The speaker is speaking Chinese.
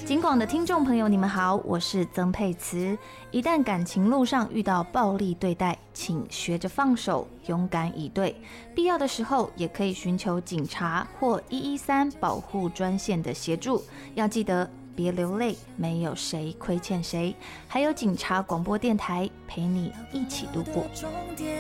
警广的听众朋友，你们好，我是曾沛慈。一旦感情路上遇到暴力对待，请学着放手，勇敢以对。必要的时候，也可以寻求警察或113保护专线的协助。要记得别流泪，没有谁亏欠谁。还有警察广播电台陪你一起度过。